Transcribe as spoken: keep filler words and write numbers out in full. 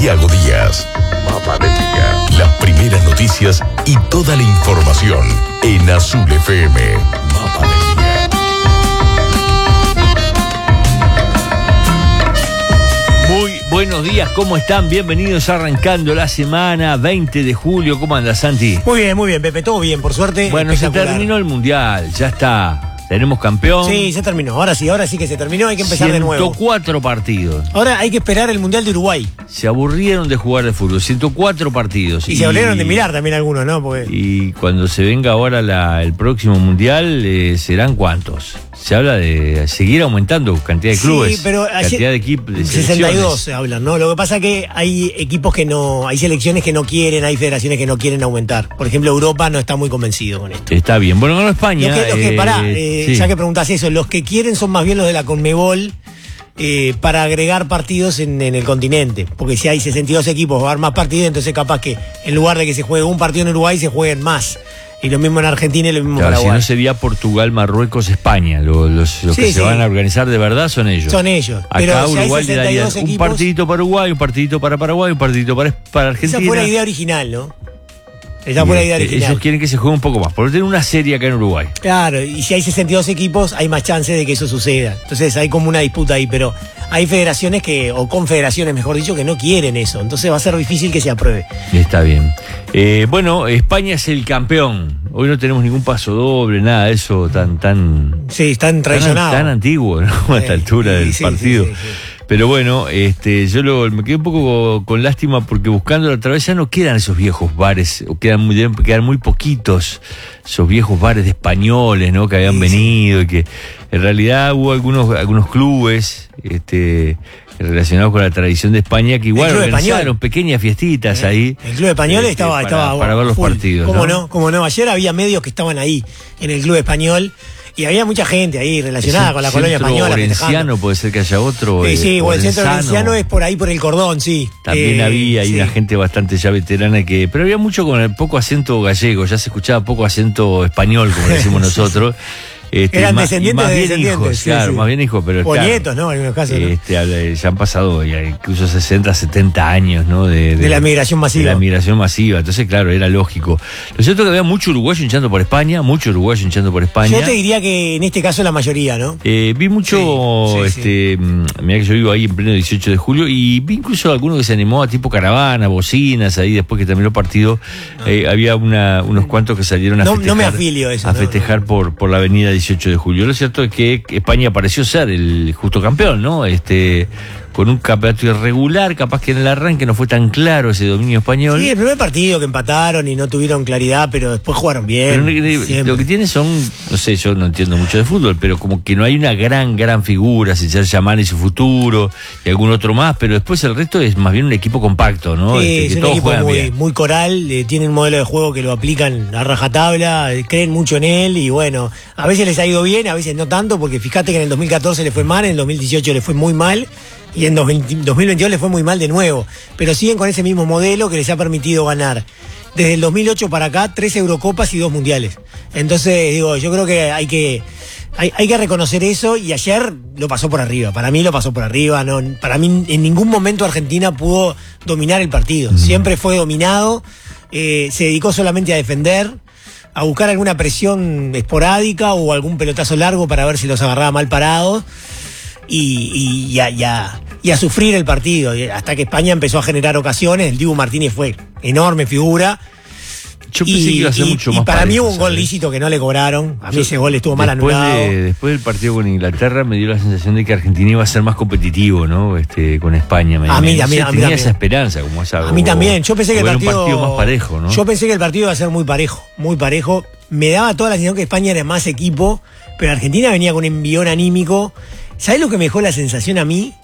Santiago Díaz. Mapa del Día. Las primeras noticias y toda la información en Azul F M. Mapa del Día. Muy buenos días, ¿cómo están? Bienvenidos arrancando la semana veinte de julio. ¿Cómo anda, Santi? Muy bien, muy bien, Pepe, todo bien, por suerte. Bueno, se terminó el Mundial, ya está. Tenemos campeón. Sí, se terminó. Ahora sí, ahora sí que se terminó. Hay que empezar de nuevo. ciento cuatro partidos. Ahora hay que esperar el Mundial de Uruguay. Se aburrieron de jugar de fútbol. ciento cuatro partidos. Y, y se aburrieron de mirar también algunos, ¿no? Porque... Y cuando se venga ahora la, el próximo Mundial, eh, ¿serán cuántos? Se habla de seguir aumentando cantidad de clubes. Sí, pero ayer, cantidad de equipos. De sesenta y dos se hablan, ¿no? Lo que pasa es que hay equipos que no. Hay selecciones que no quieren, hay federaciones que no quieren aumentar. Por ejemplo, Europa no está muy convencido con esto. Está bien. Bueno, ganó España. Los que, los que, eh, pará, eh, sí. Ya que preguntás eso, los que quieren son más bien los de la Conmebol. Eh, para agregar partidos en, en el continente, porque si hay sesenta y dos equipos va a haber más partidos, entonces capaz que en lugar de que se juegue un partido en Uruguay se jueguen más, y lo mismo en Argentina y lo mismo en claro, Paraguay. Si no sería Portugal, Marruecos, España, los, los, los sí, que sí. se van a organizar de verdad son ellos. Son ellos. Acá pero Uruguay si le daría equipos, un partidito para Uruguay, un partidito para Paraguay, un partidito para, para Argentina. Esa fue la idea original, ¿no? Esa fue la idea original. Ellos quieren que se juegue un poco más, porque tienen una serie acá en Uruguay. Claro, y si hay sesenta y dos equipos, hay más chances de que eso suceda. Entonces hay como una disputa ahí, pero hay federaciones que, o confederaciones mejor dicho, que no quieren eso. Entonces va a ser difícil que se apruebe. Está bien. Eh, bueno, España es el campeón. Hoy no tenemos ningún paso doble, nada de eso tan, tan... Sí, tan traicionado. Tan, tan antiguo, ¿no? A esta altura del sí, partido. Sí, sí, sí. Pero bueno, este, yo lo, me quedé un poco con, con lástima porque buscando otra vez ya no quedan esos viejos bares, o quedan muy, quedan muy poquitos esos viejos bares de españoles, ¿no? Que habían sí, venido sí. y que en realidad hubo algunos, algunos clubes, este, relacionados con la tradición de España que igual organizaron pequeñas fiestitas eh, ahí. El Club Español este, estaba, para, estaba para ver los full. partidos. ¿Cómo ¿no? no? ¿Cómo no? Ayer había medios que estaban ahí en el Club Español. Y había mucha gente ahí relacionada el con la colonia española. El centro Orenciano puede ser que haya otro. Sí, sí, eh, o el centro Orenciano es por ahí, por el cordón, sí. También eh, había ahí sí. una gente bastante ya veterana que... Pero había mucho con el poco acento gallego, ya se escuchaba poco acento español, como decimos nosotros. Este, Eran más, descendientes más de bien descendientes. hijos, sí, claro, sí. más bien hijos, pero o claro, nietos, ¿no? En algunos casos. Este, ¿no? Ya han pasado ya incluso sesenta, setenta años, ¿no? De, de, de la migración masiva. De la migración masiva. Entonces, claro, era lógico. Lo cierto es que había mucho uruguayo hinchando por España, mucho uruguayo hinchando por España. Yo te diría que en este caso la mayoría, ¿no? Eh, vi mucho, sí, sí, este, sí. Mirá que yo vivo ahí en pleno dieciocho de julio, y vi incluso alguno que se animó a tipo caravana, bocinas, ahí después que terminó el partido, no. eh, había una, unos cuantos que salieron a no, festejar. No me afilio eso. A no, festejar no. Por, por la avenida dieciocho de julio. Lo cierto es que España pareció ser el justo campeón, ¿no? Este, con un campeonato irregular, capaz que en el arranque no fue tan claro ese dominio español. Sí, el primer partido que empataron y no tuvieron claridad, pero después jugaron bien. Pero lo que tiene son, no sé, yo no entiendo mucho de fútbol, pero como que no hay una gran, gran figura, sin ser Yamal y su futuro, y algún otro más, pero después el resto es más bien un equipo compacto, ¿no? Sí, este, es que un todos equipo muy, bien. muy coral, eh, tienen un modelo de juego que lo aplican a rajatabla, eh, creen mucho en él, y bueno, a veces les ha ido bien, a veces no tanto, porque fíjate que en el dos mil catorce le fue mal, en el dos mil dieciocho le fue muy mal, y en dos mil veintidós le fue muy mal de nuevo, pero siguen con ese mismo modelo que les ha permitido ganar desde el dos mil ocho para acá tres Eurocopas y dos Mundiales. Entonces, digo, yo creo que hay que hay, hay que reconocer eso, y ayer lo pasó por arriba, para mí lo pasó por arriba, no, para mí en ningún momento Argentina pudo dominar el partido, mm. siempre fue dominado, eh, se dedicó solamente a defender, a buscar alguna presión esporádica o algún pelotazo largo para ver si los agarraba mal parados. Y, y, y, a, y, a, y a sufrir el partido, hasta que España empezó a generar ocasiones. El Dibu Martínez fue enorme figura. Yo pensé y, que iba a ser y, mucho y más para parejo, mí hubo un gol ¿sabes? lícito que no le cobraron. A mí Yo, ese gol estuvo mal después anulado. De, después del partido con Inglaterra me dio la sensación de que Argentina iba a ser más competitivo, ¿no? Este, con España. Me, a mí, me, a mí, no sé, a mí tenía también. esa esperanza, como esa, A mí o, también. Yo pensé que el partido, un partido más parejo, ¿no? Yo pensé que el partido iba a ser muy parejo, muy parejo. Me daba toda la sensación que España era más equipo, pero Argentina venía con un envión anímico. ¿Sabés lo que me dejó la sensación a mí?